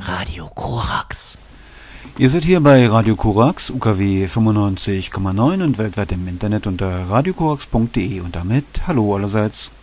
Radio Korax. Ihr seid hier bei Radio Korax, UKW 95,9 und weltweit im Internet unter radiokorax.de und damit hallo allerseits.